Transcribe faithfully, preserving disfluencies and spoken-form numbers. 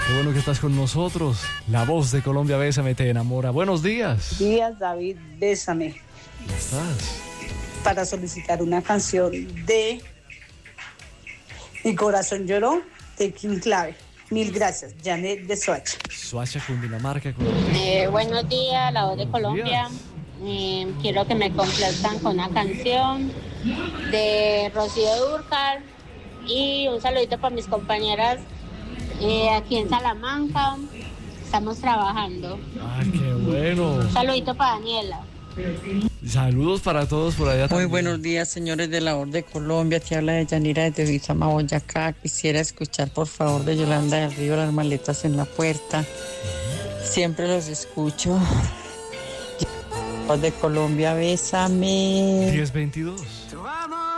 Qué bueno que estás con nosotros. La voz de Colombia, Bésame, te enamora. Buenos días. Días, David, Bésame. ¿Cómo estás? Para solicitar una canción de Mi corazón lloró, de King Clave. Mil gracias, Janet de Soacha. Soacha, Cundinamarca, Colombia. Eh, buenos días, la voz de Buenos Colombia. Eh, quiero que me complazcan con una canción de Rocío Dúrcal y un saludito para mis compañeras eh, aquí en Salamanca. Estamos trabajando. Ah, qué bueno. Un saludito para Daniela. Saludos para todos por allá Muy también. buenos días, señores de la voz de Colombia. Te habla de Yanira desde Bizama, Boyacá. Quisiera escuchar, por favor, de Yolanda del Río, Las maletas en la puerta. Siempre los escucho. Voz de Colombia, bésame. diez veintidós.